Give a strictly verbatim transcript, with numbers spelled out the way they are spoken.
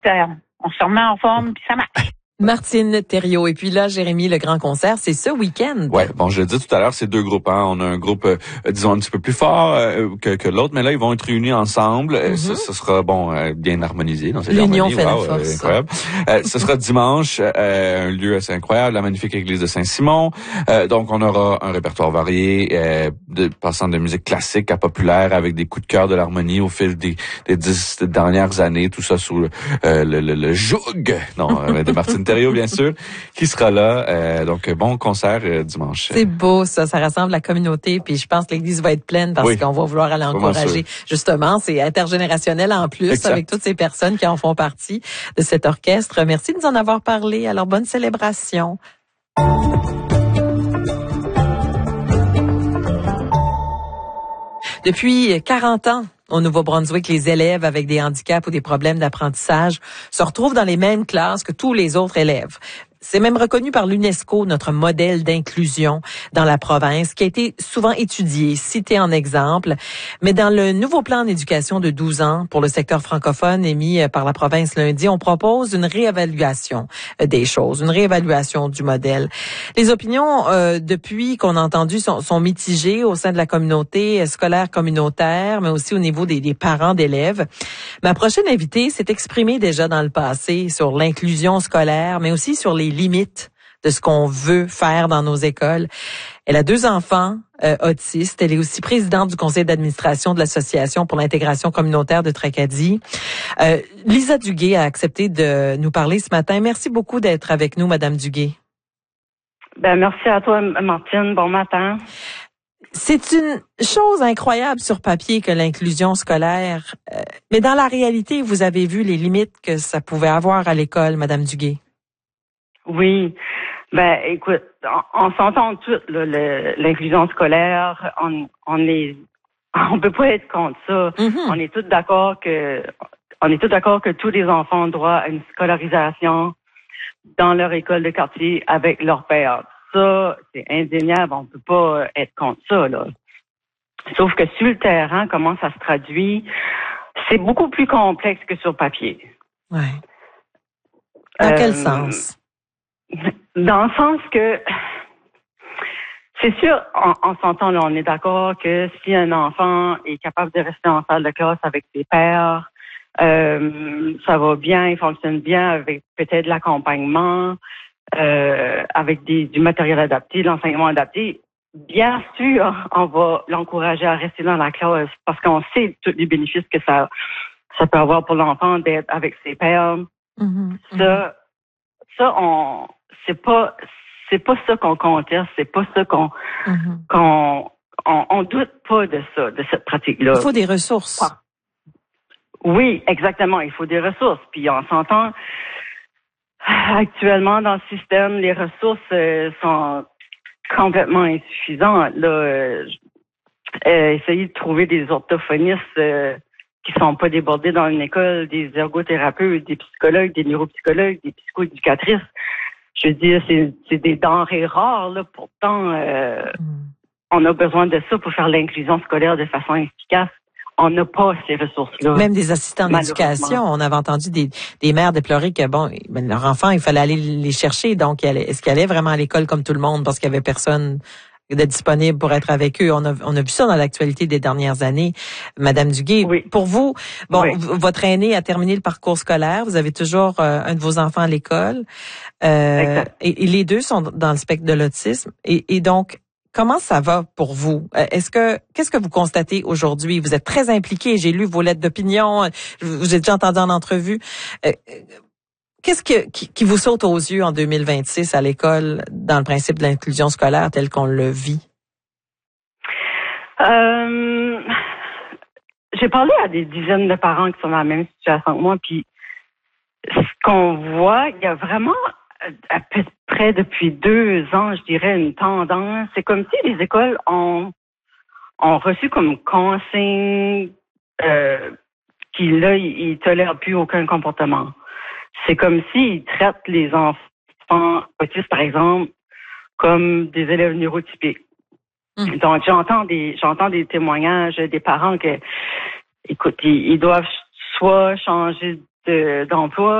euh, on se remet en forme, puis ça marche. Martine Thériault. Et puis là, Jérémy, le grand concert, c'est ce week-end. Ouais, bon, je le dis tout à l'heure, c'est deux groupes. Hein. On a un groupe, euh, disons, un petit peu plus fort euh, que, que l'autre, mais là, ils vont être réunis ensemble. Mm-hmm. Ce, ce sera, bon, euh, bien harmonisé dans cette L'union harmonie. fait wow, la force. Euh, incroyable. euh, ce sera dimanche, euh, un lieu assez incroyable, la magnifique église de Saint-Simon. Euh, donc, on aura un répertoire varié, euh, de, passant de musique classique à populaire, avec des coups de cœur de l'harmonie au fil des, des dix dernières années. Tout ça sous euh, le, le, le joug non, de Martine Thériault, bien sûr, qui sera là. Euh, donc, bon concert euh, dimanche. C'est beau, ça. Ça rassemble la communauté. Puis je pense que l'église va être pleine parce oui. qu'on va vouloir aller encourager. Justement, c'est intergénérationnel en plus, exact. Avec toutes ces personnes qui en font partie de cet orchestre. Merci de nous en avoir parlé. Alors, bonne célébration. Depuis quarante ans, au Nouveau-Brunswick, les élèves avec des handicaps ou des problèmes d'apprentissage se retrouvent dans les mêmes classes que tous les autres élèves. C'est même reconnu par l'UNESCO, notre modèle d'inclusion dans la province, qui a été souvent étudié, cité en exemple. Mais dans le nouveau plan d'éducation de douze ans pour le secteur francophone émis par la province lundi, on propose une réévaluation des choses, une réévaluation du modèle. Les opinions, euh, depuis qu'on a entendu, sont, sont mitigées au sein de la communauté scolaire communautaire, mais aussi au niveau des, des parents d'élèves. Ma prochaine invitée s'est exprimée déjà dans le passé sur l'inclusion scolaire, mais aussi sur les limites de ce qu'on veut faire dans nos écoles. Elle a deux enfants euh, autistes. Elle est aussi présidente du conseil d'administration de l'Association pour l'intégration communautaire de Tracadie. Euh, Lisa Duguay a accepté de nous parler ce matin. Merci beaucoup d'être avec nous, Madame Duguay. Ben merci à toi, Martine. Bon matin. C'est une chose incroyable sur papier que l'inclusion scolaire, euh, mais dans la réalité, vous avez vu les limites que ça pouvait avoir à l'école, Madame Duguay. Oui, ben écoute, on, on s'entend tout, là, le, l'inclusion scolaire, on, on est, on peut pas être contre ça. Mm-hmm. On est tous d'accord que, on est tous d'accord que tous les enfants ont droit à une scolarisation dans leur école de quartier avec leur père. Ça, c'est indéniable, on peut pas être contre ça, là. Sauf que sur le terrain, comment ça se traduit, c'est beaucoup plus complexe que sur papier. Ouais. Dans euh, quel sens? Dans le sens que, c'est sûr, on, on s'entend là, on est d'accord que si un enfant est capable de rester en salle de classe avec ses pairs, euh, ça va bien, il fonctionne bien avec peut-être l'accompagnement, euh, avec des, du matériel adapté, l'enseignement adapté. Bien sûr, on va l'encourager à rester dans la classe parce qu'on sait tous les bénéfices que ça, ça peut avoir pour l'enfant d'être avec ses pairs. Mm-hmm. Ça, ça, on, c'est pas, c'est pas ça qu'on conteste, c'est pas ça qu'on, mm-hmm. qu'on, on, on doute pas de ça, de cette pratique-là. Il faut des ressources. Ah. Oui, exactement, il faut des ressources. Puis on s'entend, actuellement dans le système, les ressources euh, sont complètement insuffisantes. Là, euh, euh, essayer de trouver des orthophonistes euh, qui sont pas débordés dans une école, des ergothérapeutes, des psychologues, des neuropsychologues, des psychoéducatrices. Je veux dire, c'est, c'est des denrées rares, là. Pourtant, euh, mm. on a besoin de ça pour faire l'inclusion scolaire de façon efficace. On n'a pas ces ressources-là. Même des assistants d'éducation. On avait entendu des, des mères déplorer que, bon, ben, leur enfant, il fallait aller les chercher. Donc, est-ce qu'ils allaient vraiment à l'école comme tout le monde parce qu'il y avait personne de disponible pour être avec eux? On a, on a vu ça dans l'actualité des dernières années. Madame Duguay, oui. Pour vous, bon, oui. votre aîné a terminé le parcours scolaire. Vous avez toujours euh, un de vos enfants à l'école. Euh, et, et les deux sont dans le spectre de l'autisme. Et, et donc, comment ça va pour vous? Est-ce que, qu'est-ce que vous constatez aujourd'hui? Vous êtes très impliqué. J'ai lu vos lettres d'opinion. Vous êtes déjà entendu en entrevue. Euh, Qu'est-ce que, qui, qui vous saute aux yeux en deux mille vingt-six à l'école dans le principe de l'inclusion scolaire tel qu'on le vit? Euh, j'ai parlé à des dizaines de parents qui sont dans la même situation que moi, puis ce qu'on voit, il y a vraiment à peu près depuis deux ans, je dirais, une tendance. C'est comme si les écoles ont, ont reçu comme consigne euh, qu'ils là, ils tolèrent plus aucun comportement. C'est comme s'ils traitent les enfants autistes, par exemple, comme des élèves neurotypiques. Mmh. Donc, j'entends des, j'entends des témoignages des parents que, écoute, ils, ils doivent soit changer de- d'emploi